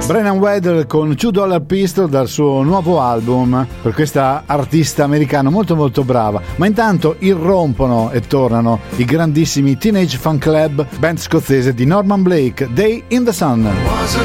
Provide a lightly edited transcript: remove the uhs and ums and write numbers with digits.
Brennan Weddle con $2 Pistol dal suo nuovo album, per questa artista americana molto molto brava. Ma intanto irrompono e tornano i grandissimi Teenage Fan Club, band scozzese di Norman Blake, Day in the Sun.